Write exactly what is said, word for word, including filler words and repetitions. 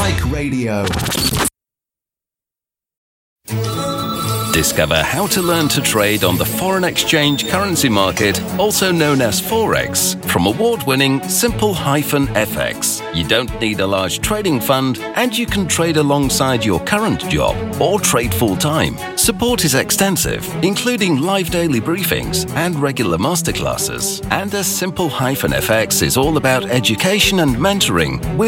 Bike Radio. Discover how to learn to trade on the foreign exchange currency market, also known as Forex, from award-winning Simple-F X. You don't need a large trading fund, and you can trade alongside your current job or trade full-time. Support is extensive, including live daily briefings and regular masterclasses. And as Simple-F X is all about education and mentoring, we're